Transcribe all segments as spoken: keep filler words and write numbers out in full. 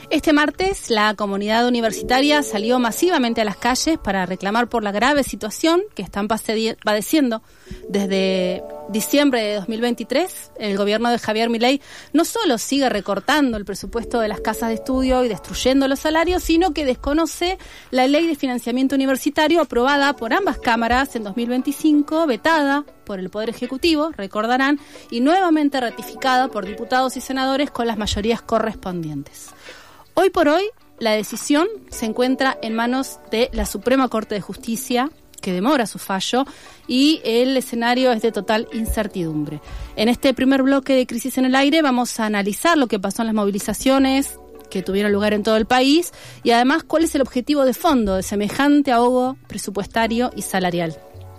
Este martes, la comunidad universitaria salió masivamente a las calles para reclamar por la grave situación que están padeciendo. Desde diciembre de dos mil veintitrés, el gobierno de Javier Milei no solo sigue recortando el presupuesto de las casas de estudio y destruyendo los salarios, sino que desconoce la ley de financiamiento universitario aprobada por ambas cámaras en dos mil veinticinco, vetada por el Poder Ejecutivo, recordarán, y nuevamente ratificada por diputados y senadores con las mayorías correspondientes. Hoy por hoy, la decisión se encuentra en manos de la Suprema Corte de Justicia, que demora su fallo, y el escenario es de total incertidumbre. En este primer bloque de Crisis en el Aire vamos a analizar lo que pasó en las movilizaciones que tuvieron lugar en todo el país y además cuál es el objetivo de fondo de semejante ahogo presupuestario y salarial.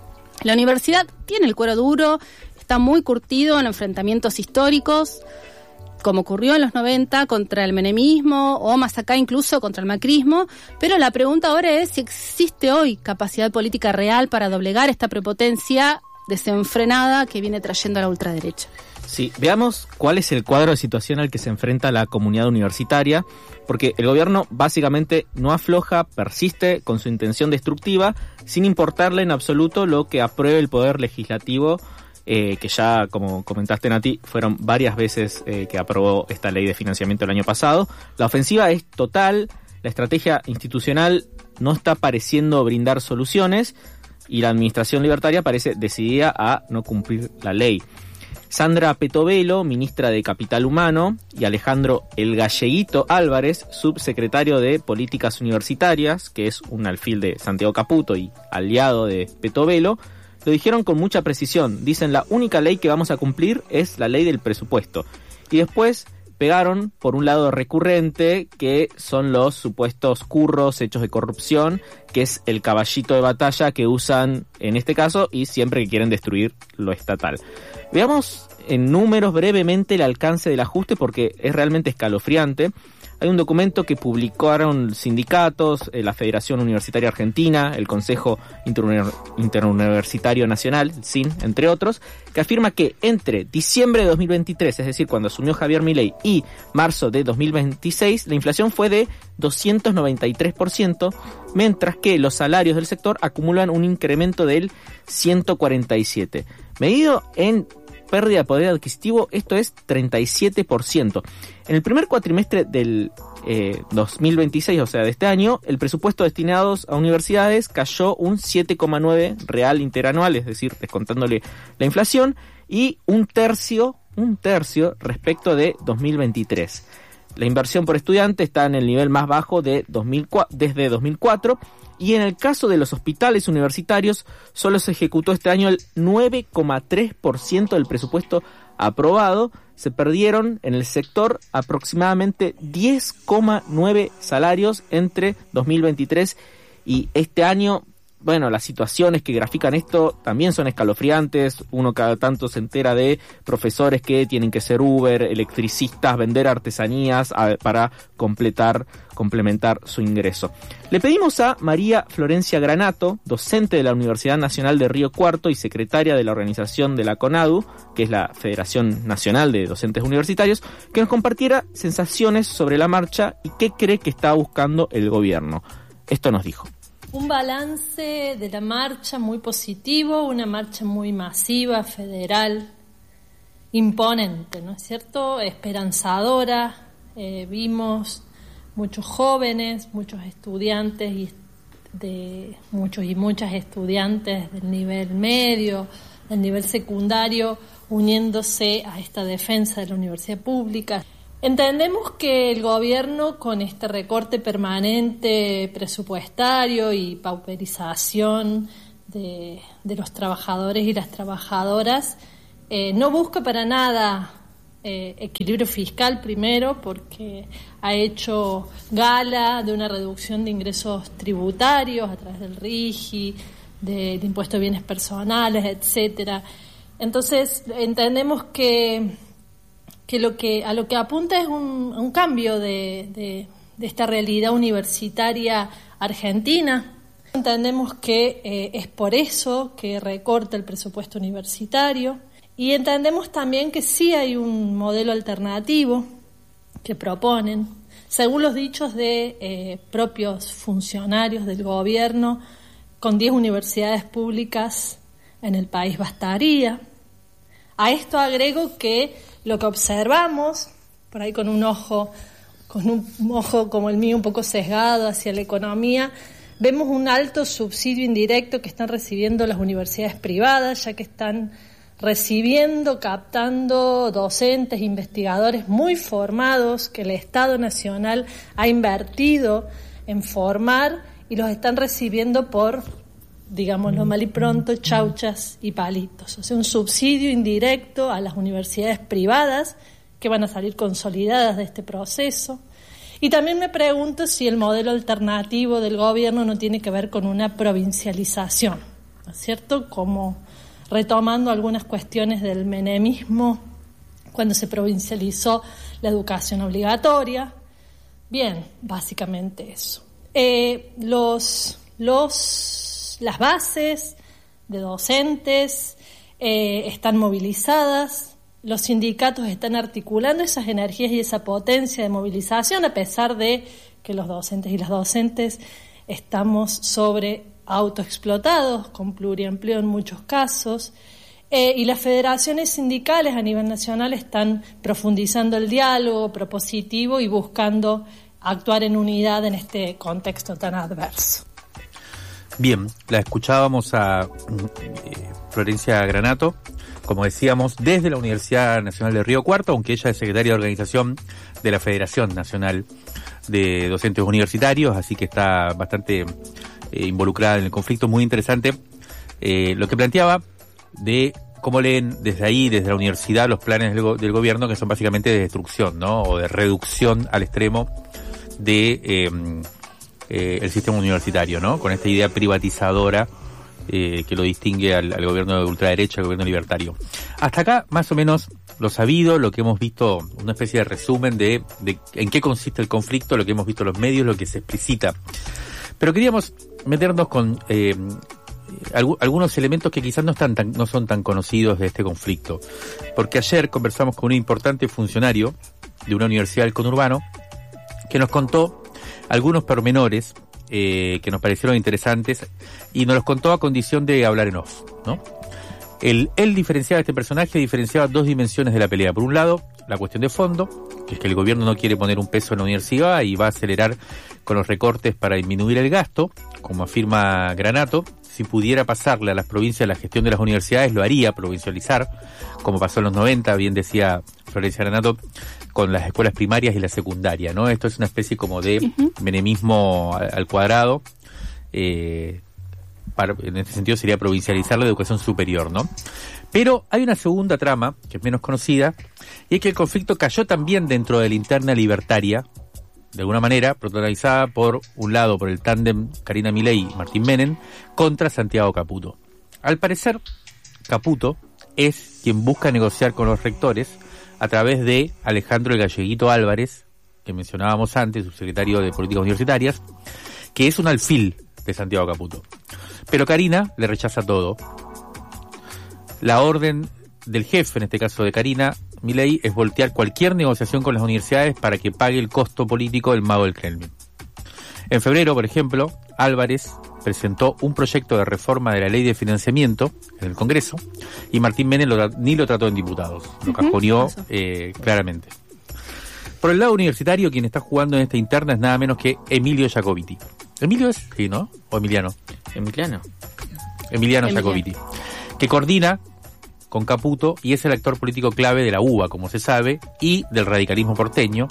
La universidad tiene el cuero duro, está muy curtido en enfrentamientos históricos, como ocurrió en los noventa contra el menemismo o más acá incluso contra el macrismo, pero la pregunta ahora es si existe hoy capacidad política real para doblegar esta prepotencia desenfrenada que viene trayendo a la ultraderecha. Sí, veamos cuál es el cuadro de situación al que se enfrenta la comunidad universitaria, porque el gobierno básicamente no afloja, persiste con su intención destructiva, sin importarle en absoluto lo que apruebe el Poder Legislativo, Eh, que ya, como comentaste, Nati, fueron varias veces eh, que aprobó esta ley de financiamiento el año pasado. La ofensiva es total, la estrategia institucional no está pareciendo brindar soluciones y la administración libertaria parece decidida a no cumplir la ley. Sandra Petovelo, ministra de Capital Humano, y Alejandro El Galleguito Álvarez, subsecretario de Políticas Universitarias, que es un alfil de Santiago Caputo y aliado de Petovelo, lo dijeron con mucha precisión. Dicen, la única ley que vamos a cumplir es la ley del presupuesto. Y después pegaron por un lado recurrente, que son los supuestos curros, hechos de corrupción, que es el caballito de batalla que usan en este caso y siempre que quieren destruir lo estatal. Veamos en números brevemente el alcance del ajuste porque es realmente escalofriante. Hay un documento que publicaron sindicatos, eh, la Federación Universitaria Argentina, el Consejo Interunivers- Interuniversitario Nacional, el C I N, entre otros, que afirma que entre diciembre de dos mil veintitrés, es decir, cuando asumió Javier Milei, y marzo de dos mil veintiséis, la inflación fue de doscientos noventa y tres por ciento, mientras que los salarios del sector acumulan un incremento del ciento cuarenta y siete por ciento. Medido en pérdida de poder adquisitivo, esto es treinta y siete por ciento. En el primer cuatrimestre del eh, dos mil veintiséis, o sea de este año, el presupuesto destinado a universidades cayó un siete coma nueve real interanual, es decir, descontándole la inflación, y un tercio, un tercio respecto de dos mil veintitrés. La inversión por estudiante está en el nivel más bajo de dos mil cuatro, desde dos mil cuatro, y en el caso de los hospitales universitarios solo se ejecutó este año el nueve coma tres por ciento del presupuesto aprobado. Se perdieron en el sector aproximadamente diez coma nueve salarios entre dos mil veintitrés y este año. Bueno, las situaciones que grafican esto también son escalofriantes. Uno cada tanto se entera de profesores que tienen que ser Uber, electricistas, vender artesanías a, para completar, complementar su ingreso. Le pedimos a María Florencia Granato, docente de la Universidad Nacional de Río Cuarto y secretaria de la organización de la CONADU, que es la Federación Nacional de Docentes Universitarios, que nos compartiera sensaciones sobre la marcha y qué cree que está buscando el gobierno. Esto nos dijo. Un balance de la marcha muy positivo, una marcha muy masiva, federal, imponente, ¿no es cierto? Esperanzadora. Eh, vimos muchos jóvenes, muchos estudiantes y de muchos y muchas estudiantes del nivel medio, del nivel secundario, uniéndose a esta defensa de la universidad pública. Entendemos que el gobierno, con este recorte permanente presupuestario y pauperización de, de los trabajadores y las trabajadoras, eh, no busca para nada eh, equilibrio fiscal, primero, porque ha hecho gala de una reducción de ingresos tributarios a través del R I G I, del impuesto de bienes personales, etcétera. Entonces, entendemos que que lo que a lo que apunta es un, un cambio de, de, de esta realidad universitaria argentina. Entendemos que eh, es por eso que recorta el presupuesto universitario y entendemos también que sí hay un modelo alternativo que proponen. Según los dichos de eh, propios funcionarios del gobierno, con diez universidades públicas en el país bastaría. A esto agrego que lo que observamos, por ahí con un ojo, con un ojo como el mío un poco sesgado hacia la economía, vemos un alto subsidio indirecto que están recibiendo las universidades privadas, ya que están recibiendo, captando docentes, investigadores muy formados que el Estado Nacional ha invertido en formar y los están recibiendo por, digámoslo mal y pronto, chauchas y palitos. O sea, un subsidio indirecto a las universidades privadas que van a salir consolidadas de este proceso. Y también me pregunto si el modelo alternativo del gobierno no tiene que ver con una provincialización, ¿no es cierto? Como retomando algunas cuestiones del menemismo cuando se provincializó la educación obligatoria. Bien, básicamente eso. Eh, los, los, las bases de docentes eh, están movilizadas, los sindicatos están articulando esas energías y esa potencia de movilización, a pesar de que los docentes y las docentes estamos sobre autoexplotados, con pluriempleo en muchos casos, eh, y las federaciones sindicales a nivel nacional están profundizando el diálogo propositivo y buscando actuar en unidad en este contexto tan adverso. Bien, la escuchábamos a eh, Florencia Granato, como decíamos, desde la Universidad Nacional de Río Cuarto, aunque ella es secretaria de organización de la Federación Nacional de Docentes Universitarios, así que está bastante Eh, involucrada en el conflicto. Muy interesante eh, lo que planteaba de cómo leen desde ahí, desde la universidad, los planes del, go- del gobierno, que son básicamente de destrucción, ¿no? O de reducción al extremo de eh, eh, el sistema universitario, ¿no? Con esta idea privatizadora eh, que lo distingue al, al gobierno de ultraderecha, al gobierno libertario. Hasta acá, más o menos, lo sabido, lo que hemos visto, una especie de resumen de, de en qué consiste el conflicto, lo que hemos visto en los medios, lo que se explicita. Pero queríamos meternos con eh, alg- algunos elementos que quizás no están tan, no son tan conocidos de este conflicto. Porque ayer conversamos con un importante funcionario de una universidad del conurbano que nos contó algunos pormenores eh, que nos parecieron interesantes y nos los contó a condición de hablar en off, ¿no? Él, él diferenciaba, este personaje diferenciaba dos dimensiones de la pelea. Por un lado, la cuestión de fondo, que es que el gobierno no quiere poner un peso en la universidad y va a acelerar con los recortes para disminuir el gasto, como afirma Granato. Si pudiera pasarle a las provincias la gestión de las universidades, lo haría, provincializar, como pasó en los noventa, bien decía Florencia Granato, con las escuelas primarias y la secundaria, ¿no? Esto es una especie como de uh-huh. menemismo al, al cuadrado, eh, para, en este sentido sería provincializar la educación superior, ¿no? Pero hay una segunda trama, que es menos conocida, y es que el conflicto cayó también dentro de la interna libertaria, de alguna manera, protagonizada por un lado por el tándem Karina Milei y Martín Menem, contra Santiago Caputo. Al parecer, Caputo es quien busca negociar con los rectores a través de Alejandro el Galleguito Álvarez, que mencionábamos antes, subsecretario de Políticas Universitarias, que es un alfil de Santiago Caputo. Pero Karina le rechaza todo. La orden del jefe, en este caso de Karina Milei, es voltear cualquier negociación con las universidades para que pague el costo político del mago del Kremlin. En febrero, por ejemplo, Álvarez presentó un proyecto de reforma de la ley de financiamiento en el Congreso y Martín Menem lo, ni lo trató en diputados, lo cajoneó eh, claramente. Por el lado universitario, quien está jugando en esta interna es nada menos que Emilio Jacobiti. ¿Emilio es? Sí, ¿no? ¿O Emiliano? Emiliano. Emiliano Jacobiti, que coordina con Caputo y es el actor político clave de la U B A, como se sabe, y del radicalismo porteño,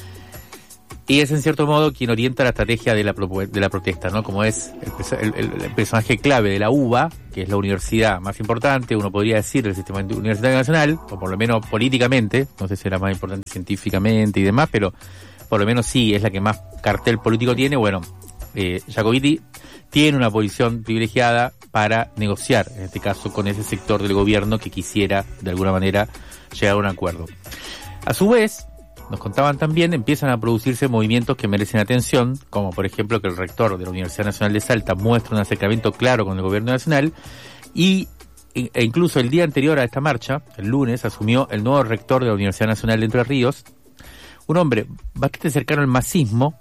y es en cierto modo quien orienta la estrategia de la, de la protesta, ¿no? Como es el, el, el personaje clave de la U B A, que es la universidad más importante, uno podría decir, del sistema universitario nacional, o por lo menos políticamente, no sé si es la más importante científicamente y demás, pero por lo menos sí, es la que más cartel político tiene. Bueno, eh, Jacobiti tiene una posición privilegiada para negociar, en este caso, con ese sector del gobierno que quisiera, de alguna manera, llegar a un acuerdo. A su vez, nos contaban también, empiezan a producirse movimientos que merecen atención, como por ejemplo que el rector de la Universidad Nacional de Salta muestra un acercamiento claro con el gobierno nacional, y e incluso el día anterior a esta marcha, el lunes, asumió el nuevo rector de la Universidad Nacional de Entre Ríos, un hombre bastante cercano al masismo,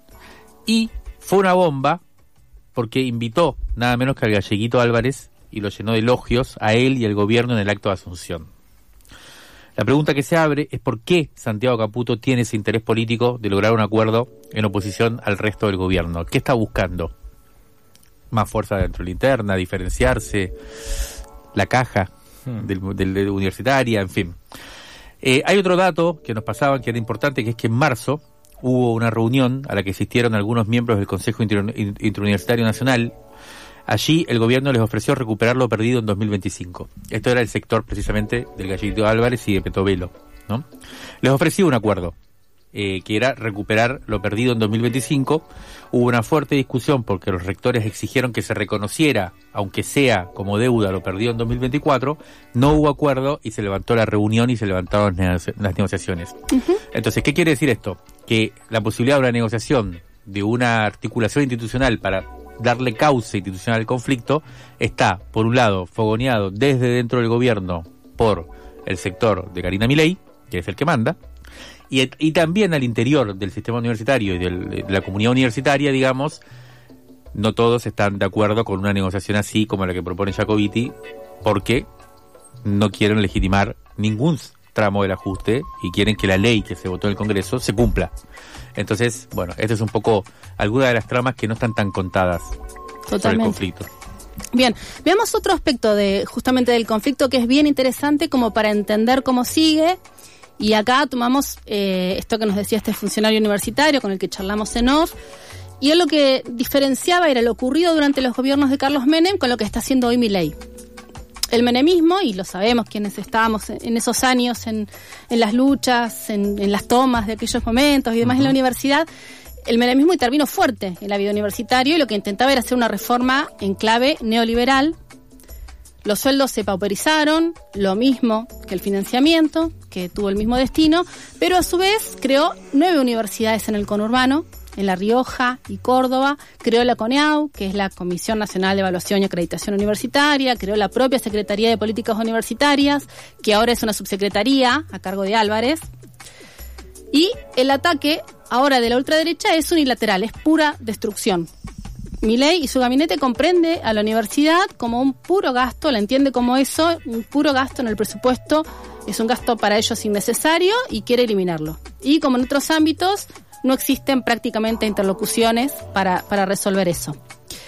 y fue una bomba porque invitó nada menos que al Galleguito Álvarez y lo llenó de elogios a él y al gobierno en el acto de Asunción. La pregunta que se abre es por qué Santiago Caputo tiene ese interés político de lograr un acuerdo en oposición al resto del gobierno. ¿Qué está buscando? Más fuerza dentro de la interna, diferenciarse, la caja hmm. del, del, del universitaria, en fin. Eh, hay otro dato que nos pasaban que era importante, que es que en marzo hubo una reunión a la que asistieron algunos miembros del Consejo Inter- Interuniversitario Nacional. Allí el gobierno les ofreció recuperar lo perdido en dos mil veinticinco. Esto era el sector precisamente del Galleguito Álvarez y de Petovelo, ¿no? Les ofreció un acuerdo, eh, que era recuperar lo perdido en dos mil veinticinco. Hubo una fuerte discusión porque los rectores exigieron que se reconociera, aunque sea como deuda, lo perdido en dos mil veinticuatro. No hubo acuerdo y se levantó la reunión y se levantaron las, negoci- las negociaciones. Uh-huh. Entonces, ¿qué quiere decir esto? Que la posibilidad de una negociación, de una articulación institucional para darle cauce institucional al conflicto, está, por un lado, fogoneado desde dentro del gobierno por el sector de Karina Milei, que es el que manda, y, y también al interior del sistema universitario y del, de la comunidad universitaria, digamos, no todos están de acuerdo con una negociación así como la que propone Jacobiti, porque no quieren legitimar ningún tramo del ajuste y quieren que la ley que se votó en el Congreso se cumpla. Entonces, bueno, esta es un poco alguna de las tramas que no están tan contadas Totalmente. sobre el conflicto. Bien, veamos otro aspecto de justamente del conflicto que es bien interesante como para entender cómo sigue. Y acá tomamos eh, esto que nos decía este funcionario universitario con el que charlamos en off. Y él lo que diferenciaba era lo ocurrido durante los gobiernos de Carlos Menem con lo que está haciendo hoy Milei. El menemismo, y lo sabemos quienes estábamos en esos años en, en las luchas, en, en las tomas de aquellos momentos y demás uh-huh. en la universidad, el menemismo intervino fuerte en la vida universitaria y lo que intentaba era hacer una reforma en clave neoliberal. Los sueldos se pauperizaron, lo mismo que el financiamiento, que tuvo el mismo destino, pero a su vez creó nueve universidades en el conurbano, en La Rioja y Córdoba, creó la CONEAU, que es la Comisión Nacional de Evaluación y Acreditación Universitaria, creó la propia Secretaría de Políticas Universitarias, que ahora es una subsecretaría a cargo de Álvarez. Y el ataque ahora de la ultraderecha es unilateral, es pura destrucción. Milei y su gabinete comprende a la universidad como un puro gasto, la entiende como eso, un puro gasto en el presupuesto, es un gasto para ellos innecesario y quiere eliminarlo. Y como en otros ámbitos, no existen prácticamente interlocuciones para, para resolver eso.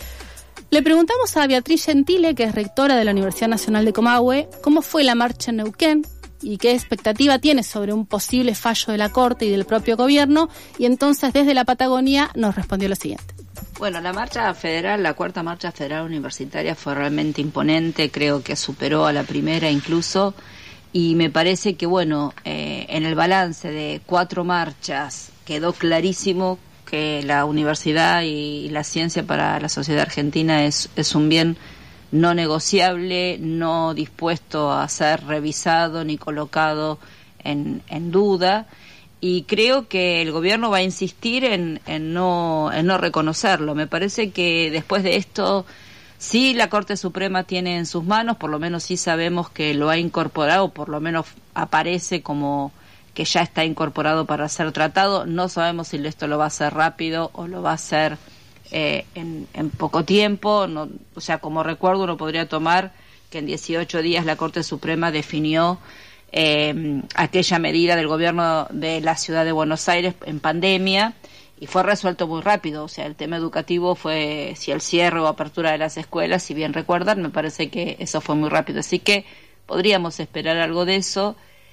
Le preguntamos a Beatriz Gentile, que es rectora de la Universidad Nacional de Comahue, cómo fue la marcha en Neuquén y qué expectativa tiene sobre un posible fallo de la Corte y del propio gobierno, y entonces desde la Patagonia nos respondió lo siguiente. Bueno, la marcha federal, la cuarta marcha federal universitaria fue realmente imponente, creo que superó a la primera incluso, y me parece que, bueno, eh, en el balance de cuatro marchas quedó clarísimo que la universidad y la ciencia para la sociedad argentina es, es un bien no negociable, no dispuesto a ser revisado ni colocado en, en duda. Y creo que el gobierno va a insistir en, en, no, en no reconocerlo. Me parece que después de esto, sí la Corte Suprema tiene en sus manos, por lo menos sí sabemos que lo ha incorporado, por lo menos aparece como que ya está incorporado para ser tratado. No sabemos si esto lo va a hacer rápido o lo va a hacer eh, en, en poco tiempo. No, o sea, como recuerdo, uno podría tomar que en dieciocho días la Corte Suprema definió Eh, aquella medida del gobierno de la ciudad de Buenos Aires en pandemia y fue resuelto muy rápido. O sea, el tema educativo fue si el cierre o apertura de las escuelas, si bien recuerdan, me parece que eso fue muy rápido, así que podríamos esperar algo de eso.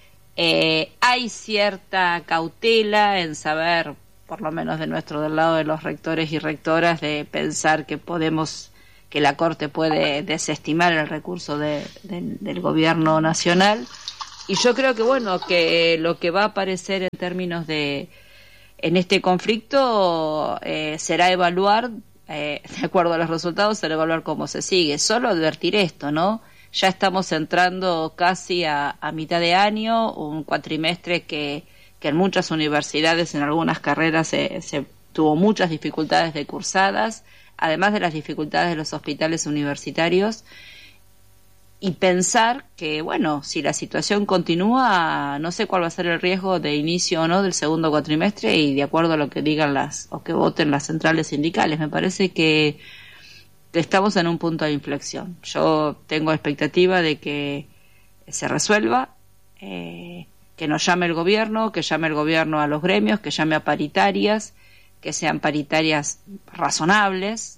Eh, hay cierta cautela en saber, por lo menos de nuestro del lado de los rectores y rectoras, de pensar que podemos que la Corte puede desestimar el recurso de, de, del gobierno nacional. Y yo creo que, bueno, que lo que va a aparecer en términos de, en este conflicto, eh, será evaluar, eh, de acuerdo a los resultados, será evaluar cómo se sigue. Solo advertir esto, ¿no? Ya estamos entrando casi a, a mitad de año, un cuatrimestre que, que en muchas universidades, en algunas carreras, se, se tuvo muchas dificultades de cursadas, además de las dificultades de los hospitales universitarios. y pensar que, bueno, si la situación continúa, no sé cuál va a ser el riesgo de inicio o no del segundo cuatrimestre y de acuerdo a lo que digan las o que voten las centrales sindicales. Me parece que estamos en un punto de inflexión. Yo tengo expectativa de que se resuelva, eh, que nos llame el gobierno, que llame el gobierno a los gremios, que llame a paritarias, que sean paritarias razonables,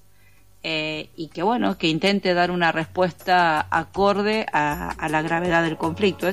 Eh, y que bueno, que intente dar una respuesta acorde a, a la gravedad del conflicto.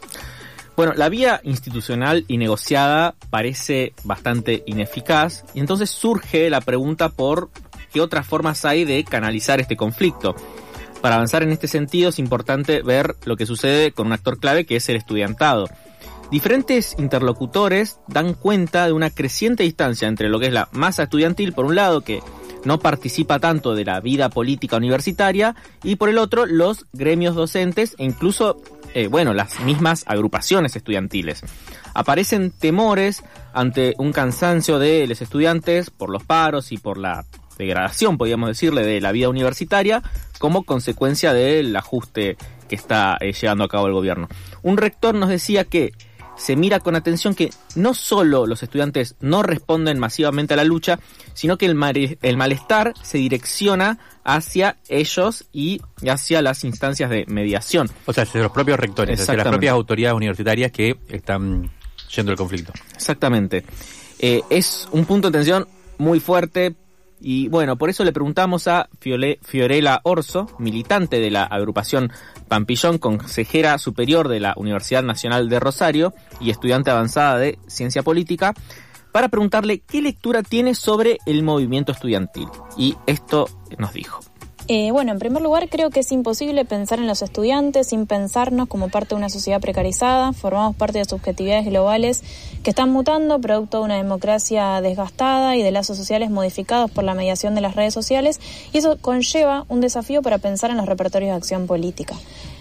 Bueno, la vía institucional y negociada parece bastante ineficaz y entonces surge la pregunta por qué otras formas hay de canalizar este conflicto. Para avanzar en este sentido es importante ver lo que sucede con un actor clave que es el estudiantado. Diferentes interlocutores dan cuenta de una creciente distancia entre lo que es la masa estudiantil, por un lado, que no participa tanto de la vida política universitaria, y por el otro, los gremios docentes e incluso, eh, bueno, las mismas agrupaciones estudiantiles. Aparecen temores ante un cansancio de los estudiantes por los paros y por la degradación, podríamos decirle, de la vida universitaria como consecuencia del ajuste que está eh, llevando a cabo el gobierno. Un rector nos decía que se mira con atención que no solo los estudiantes no responden masivamente a la lucha, sino que el, mal, el malestar se direcciona hacia ellos y hacia las instancias de mediación. O sea, hacia los propios rectores, hacia las propias autoridades universitarias que están yendo al conflicto. Exactamente. Eh, es un punto de tensión muy fuerte. Y bueno, por eso le preguntamos a Fiole, Fiorella Orso, militante de la agrupación Pampillón, consejera superior de la Universidad Nacional de Rosario y estudiante avanzada de Ciencia Política, para preguntarle qué lectura tiene sobre el movimiento estudiantil. Y esto nos dijo. Eh, bueno, en primer lugar, creo que es imposible pensar en los estudiantes sin pensarnos como parte de una sociedad precarizada. Formamos parte de subjetividades globales que están mutando, producto de una democracia desgastada y de lazos sociales modificados por la mediación de las redes sociales, y eso conlleva un desafío para pensar en los repertorios de acción política.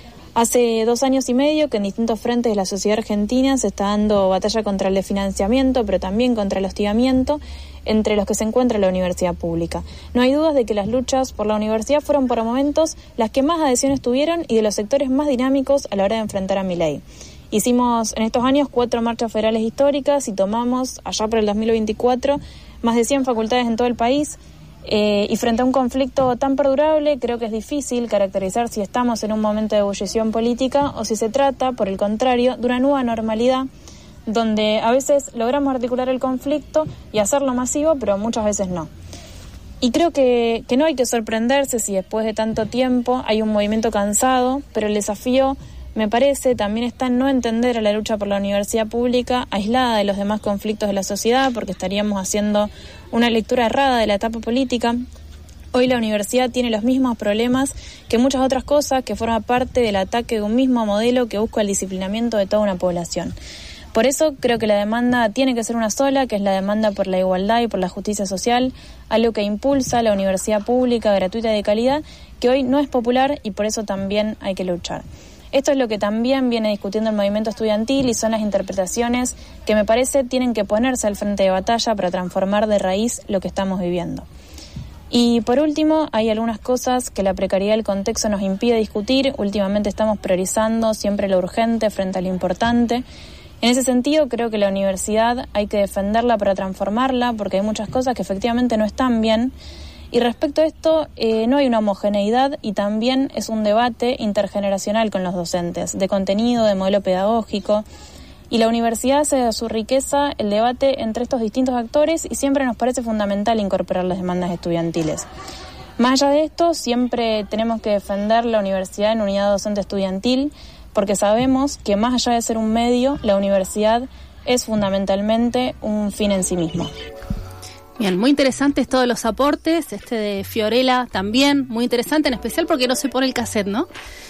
Hace dos años y medio que en distintos frentes de la sociedad argentina se está dando batalla contra el desfinanciamiento, pero también contra el hostigamiento, entre los que se encuentra la universidad pública. No hay dudas de que las luchas por la universidad fueron por momentos las que más adhesiones tuvieron y de los sectores más dinámicos a la hora de enfrentar a Milei. Hicimos en estos años cuatro marchas federales históricas y tomamos, allá por el dos mil veinticuatro, más de cien facultades en todo el país. Eh, y frente a un conflicto tan perdurable, creo que es difícil caracterizar si estamos en un momento de ebullición política o si se trata, por el contrario, de una nueva normalidad donde a veces logramos articular el conflicto y hacerlo masivo, pero muchas veces no. Y creo que, que no hay que sorprenderse si después de tanto tiempo hay un movimiento cansado, pero el desafío, me parece, también está en no entender a la lucha por la universidad pública aislada de los demás conflictos de la sociedad, porque estaríamos haciendo una lectura errada de la etapa política. Hoy la universidad tiene los mismos problemas que muchas otras cosas, que forman parte del ataque de un mismo modelo que busca el disciplinamiento de toda una población. Por eso creo que la demanda tiene que ser una sola, que es la demanda por la igualdad y por la justicia social, algo que impulsa la universidad pública, gratuita y de calidad, que hoy no es popular y por eso también hay que luchar. Esto es lo que también viene discutiendo el movimiento estudiantil y son las interpretaciones que me parece tienen que ponerse al frente de batalla para transformar de raíz lo que estamos viviendo. Y por último, hay algunas cosas que la precariedad del contexto nos impide discutir. Últimamente estamos priorizando siempre lo urgente frente a lo importante. En ese sentido, creo que la universidad hay que defenderla para transformarla, porque hay muchas cosas que efectivamente no están bien. Y respecto a esto, eh, no hay una homogeneidad y también es un debate intergeneracional con los docentes, de contenido, de modelo pedagógico. Y la universidad hace de su riqueza el debate entre estos distintos actores y siempre nos parece fundamental incorporar las demandas estudiantiles. Más allá de esto, siempre tenemos que defender la universidad en unidad docente estudiantil, porque sabemos que más allá de ser un medio, la universidad es fundamentalmente un fin en sí mismo. Bien, muy interesantes todos los aportes, este de Fiorella también, muy interesante, en especial porque no se pone el cassette, ¿no?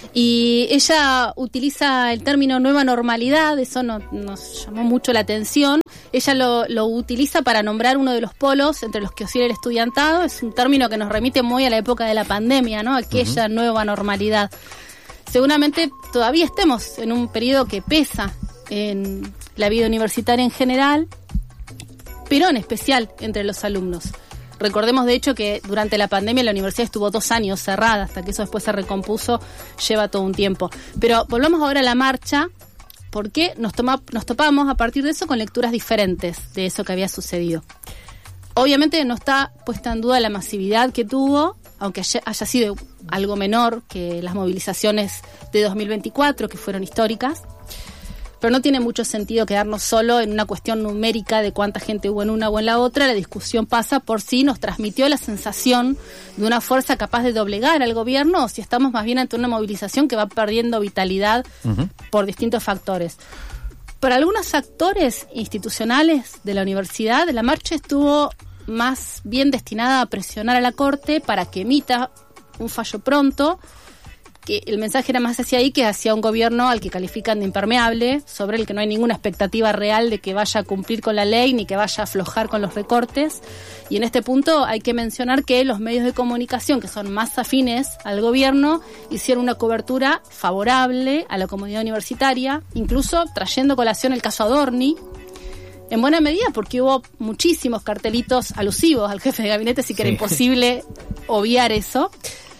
Y ella utiliza el término nueva normalidad, eso no, nos llamó mucho la atención. Ella lo, lo utiliza para nombrar uno de los polos entre los que oscila el estudiantado, es un término que nos remite muy a la época de la pandemia, ¿no? Aquella uh-huh. nueva normalidad. Seguramente todavía estemos en un periodo que pesa en la vida universitaria en general, pero en especial entre los alumnos. Recordemos, de hecho, que durante la pandemia la universidad estuvo dos años cerrada, hasta que eso después se recompuso, lleva todo un tiempo. Pero volvamos ahora a la marcha, porque nos, toma, nos topamos a partir de eso con lecturas diferentes de eso que había sucedido. Obviamente no está puesta en duda la masividad que tuvo, aunque haya sido algo menor que las movilizaciones de dos mil veinticuatro, que fueron históricas, pero no tiene mucho sentido quedarnos solo en una cuestión numérica de cuánta gente hubo en una o en la otra. La discusión pasa por si nos transmitió la sensación de una fuerza capaz de doblegar al gobierno, o si estamos más bien ante una movilización que va perdiendo vitalidad uh-huh. por distintos factores. Para algunos actores institucionales de la universidad, la marcha estuvo más bien destinada a presionar a la Corte para que emita un fallo pronto, que el mensaje era más hacia ahí que hacia un gobierno al que califican de impermeable, sobre el que no hay ninguna expectativa real de que vaya a cumplir con la ley ni que vaya a aflojar con los recortes. Y en este punto hay que mencionar que los medios de comunicación, que son más afines al gobierno, hicieron una cobertura favorable a la comunidad universitaria, incluso trayendo colación el caso Adorni, en buena medida porque hubo muchísimos cartelitos alusivos al jefe de gabinete, así que sí. Era imposible obviar eso.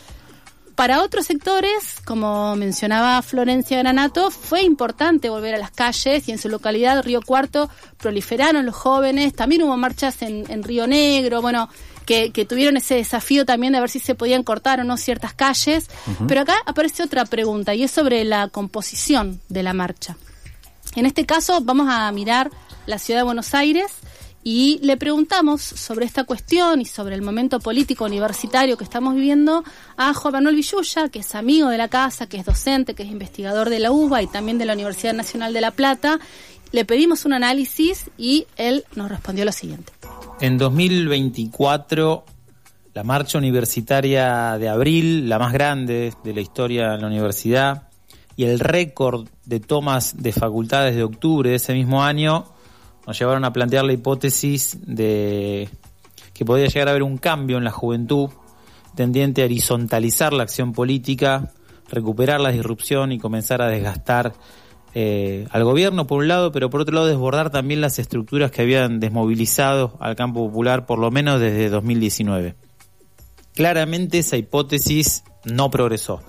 Para otros sectores, como mencionaba Florencia Granato, fue importante volver a las calles, y en su localidad, Río Cuarto, proliferaron los jóvenes. También hubo marchas en, en Río Negro, bueno, que, que tuvieron ese desafío también de ver si se podían cortar o no ciertas calles. Uh-huh. Pero acá aparece otra pregunta, y es sobre la composición de la marcha. En este caso vamos a mirar la ciudad de Buenos Aires y le preguntamos sobre esta cuestión y sobre el momento político universitario que estamos viviendo a Juan Manuel Villuya, que es amigo de la casa, que es docente, que es investigador de la U B A y también de la Universidad Nacional de La Plata. Le pedimos un análisis y él nos respondió lo siguiente. En dos mil veinticuatro, la marcha universitaria de abril, la más grande de la historia de la universidad, y el récord de tomas de facultades de octubre de ese mismo año nos llevaron a plantear la hipótesis de que podía llegar a haber un cambio en la juventud tendiente a horizontalizar la acción política, recuperar la disrupción y comenzar a desgastar eh, al gobierno por un lado, pero por otro lado desbordar también las estructuras que habían desmovilizado al campo popular por lo menos desde dos mil diecinueve. Claramente esa hipótesis no progresó.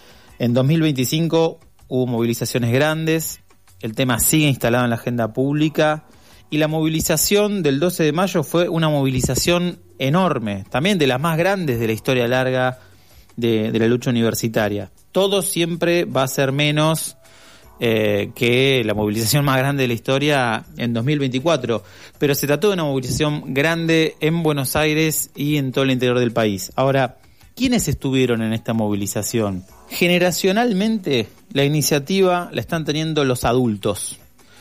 En dos mil veinticinco hubo movilizaciones grandes, el tema sigue instalado en la agenda pública, y la movilización del doce de mayo fue una movilización enorme, también de las más grandes de la historia larga de, de la lucha universitaria. Todo siempre va a ser menos eh, que la movilización más grande de la historia en dos mil veinticuatro, pero se trató de una movilización grande en Buenos Aires y en todo el interior del país. Ahora, ¿quiénes estuvieron en esta movilización? Generacionalmente, la iniciativa la están teniendo los adultos,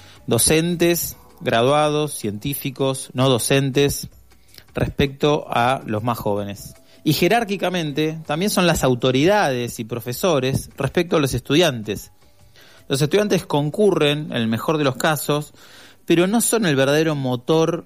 docentes, graduados, científicos, no docentes, respecto a los más jóvenes. Y jerárquicamente también son las autoridades y profesores respecto a los estudiantes. Los estudiantes concurren, en el mejor de los casos, pero no son el verdadero motor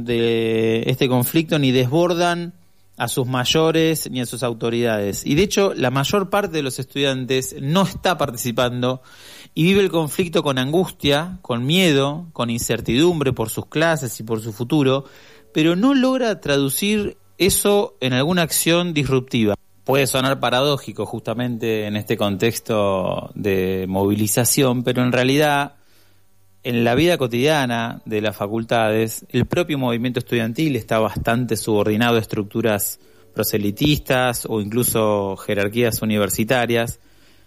de este conflicto, ni desbordan a sus mayores ni a sus autoridades. Y de hecho, la mayor parte de los estudiantes no está participando y vive el conflicto con angustia, con miedo, con incertidumbre por sus clases y por su futuro, pero no logra traducir eso en alguna acción disruptiva. Puede sonar paradójico justamente en este contexto de movilización, pero en realidad en la vida cotidiana de las facultades, el propio movimiento estudiantil está bastante subordinado a estructuras proselitistas o incluso jerarquías universitarias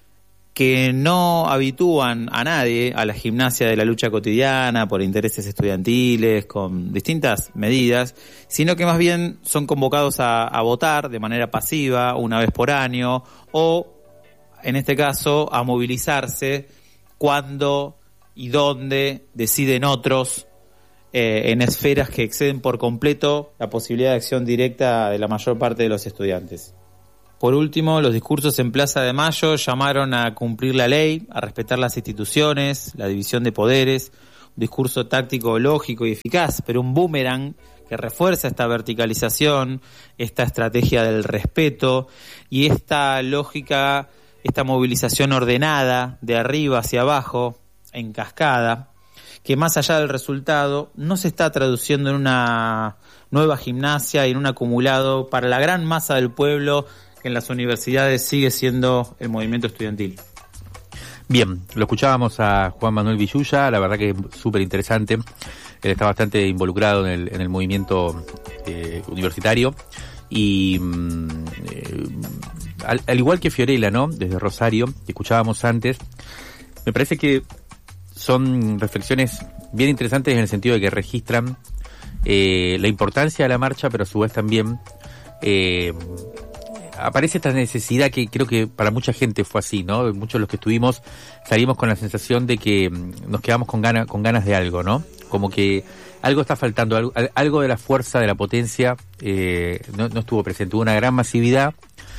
que no habitúan a nadie a la gimnasia de la lucha cotidiana por intereses estudiantiles, con distintas medidas, sino que más bien son convocados a, a votar de manera pasiva una vez por año o, en este caso, a movilizarse cuando y dónde deciden otros eh, en esferas que exceden por completo la posibilidad de acción directa de la mayor parte de los estudiantes. Por último, los discursos en Plaza de Mayo llamaron a cumplir la ley, a respetar las instituciones, la división de poderes, un discurso táctico, lógico y eficaz, pero un boomerang que refuerza esta verticalización, esta estrategia del respeto y esta lógica, esta movilización ordenada de arriba hacia abajo, en cascada, que más allá del resultado no se está traduciendo en una nueva gimnasia y en un acumulado para la gran masa del pueblo que en las universidades sigue siendo el movimiento estudiantil. Bien, lo escuchábamos a Juan Manuel Villuya, la verdad que es súper interesante. Él está bastante involucrado en el, en el movimiento eh, universitario y eh, al, al igual que Fiorella, ¿no? Desde Rosario, que escuchábamos antes, me parece que son reflexiones bien interesantes en el sentido de que registran eh, la importancia de la marcha, pero a su vez también eh, aparece esta necesidad que creo que para mucha gente fue así, ¿no? Muchos de los que estuvimos salimos con la sensación de que nos quedamos con ganas, con ganas de algo, ¿no? Como que algo está faltando, algo, algo de la fuerza, de la potencia, eh, no, no estuvo presente. Hubo una gran masividad.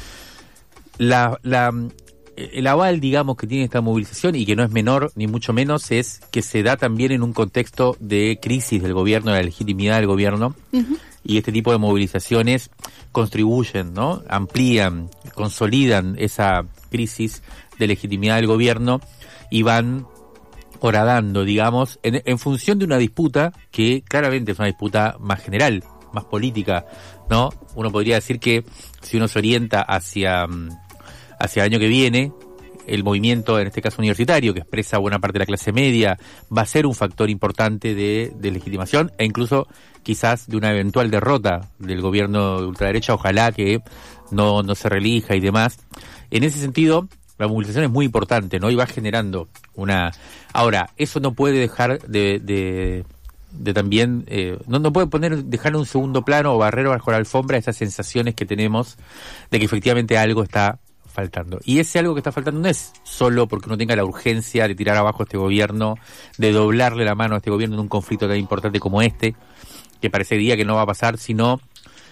La, la, el aval, digamos, que tiene esta movilización, y que no es menor, ni mucho menos, es que se da también en un contexto de crisis del gobierno, de la legitimidad del gobierno, uh-huh. Y este tipo de movilizaciones contribuyen, ¿no? Amplían, consolidan esa crisis de legitimidad del gobierno y van horadando, digamos, en, en función de una disputa que claramente es una disputa más general, más política, ¿no? Uno podría decir que si uno se orienta hacia, hacia el año que viene, el movimiento, en este caso universitario, que expresa buena parte de la clase media, va a ser un factor importante de, de legitimación e incluso quizás de una eventual derrota del gobierno de ultraderecha, ojalá que no, no se reelija y demás. En ese sentido, la movilización es muy importante, ¿no? Y va generando una... Ahora, eso no puede dejar de... de de también, eh, no, no puede poner, dejar en un segundo plano o barrer bajo la alfombra esas sensaciones que tenemos de que efectivamente algo está faltando. Y ese algo que está faltando no es solo porque uno tenga la urgencia de tirar abajo a este gobierno, de doblarle la mano a este gobierno en un conflicto tan importante como este, que parecería que no va a pasar, sino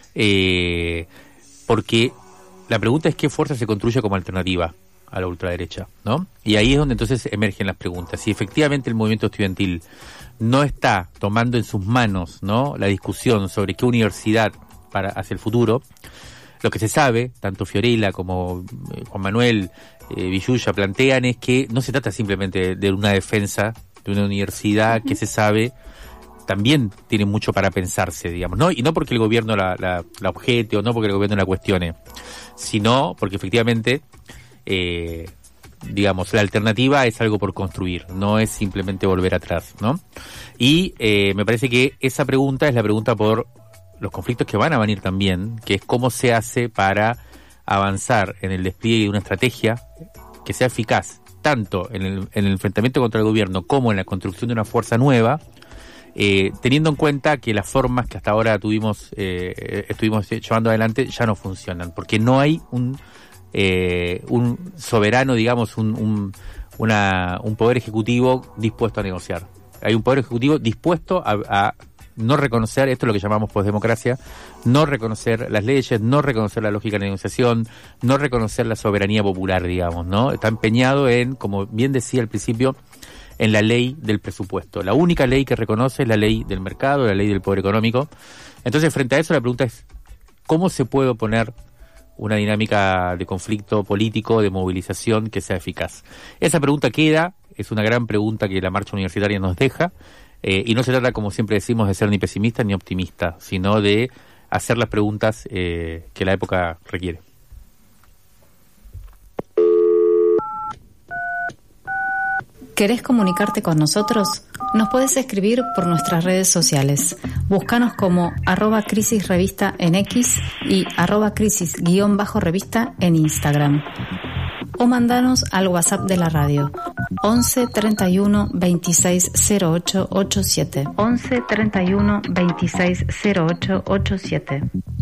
eh, porque la pregunta es qué fuerza se construye como alternativa a la ultraderecha, ¿no? Y ahí es donde entonces emergen las preguntas. Si efectivamente el movimiento estudiantil no está tomando en sus manos, ¿no?, la discusión sobre qué universidad para hacia el futuro, lo que se sabe, tanto Fiorella como eh, Juan Manuel eh, Villuya plantean es que no se trata simplemente de una defensa de una universidad que se sabe también tiene mucho para pensarse, digamos, ¿no? Y no porque el gobierno la, la, la objete o no porque el gobierno la cuestione, sino porque efectivamente eh, digamos, la alternativa es algo por construir, no es simplemente volver atrás, ¿no? Y eh, me parece que esa pregunta es la pregunta por los conflictos que van a venir también, que es cómo se hace para avanzar en el despliegue de una estrategia que sea eficaz, tanto en el, en el enfrentamiento contra el gobierno como en la construcción de una fuerza nueva, eh, teniendo en cuenta que las formas que hasta ahora tuvimos, eh, estuvimos llevando adelante ya no funcionan, porque no hay un Eh, un soberano, digamos, un, un, una, un poder ejecutivo dispuesto a negociar. Hay un poder ejecutivo dispuesto a, a no reconocer, esto es lo que llamamos posdemocracia, no reconocer las leyes, no reconocer la lógica de negociación, no reconocer la soberanía popular, digamos, ¿no? Está empeñado en, como bien decía al principio, en la ley del presupuesto. La única ley que reconoce es la ley del mercado, la ley del poder económico. Entonces, frente a eso, la pregunta es, ¿cómo se puede oponer una dinámica de conflicto político, de movilización que sea eficaz? Esa pregunta queda, es una gran pregunta que la marcha universitaria nos deja, eh, y no se trata, como siempre decimos, de ser ni pesimista ni optimista, sino de hacer las preguntas eh, que la época requiere. ¿Querés comunicarte con nosotros? Nos podés escribir por nuestras redes sociales. Búscanos como arroba crisis revista en X y arroba crisis guión bajo revista en Instagram. O mandanos al WhatsApp de la radio once treinta y uno veintiséis cero ocho ochenta y siete. once treinta y uno veintiséis cero ocho ochenta y siete.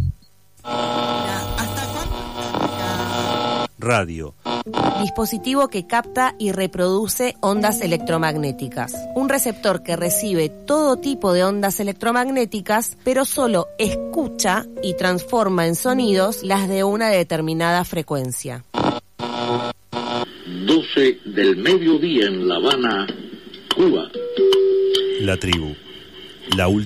Radio. Dispositivo que capta y reproduce ondas electromagnéticas. Un receptor que recibe todo tipo de ondas electromagnéticas, pero solo escucha y transforma en sonidos las de una determinada frecuencia. doce del mediodía en La Habana, Cuba. La tribu. La última.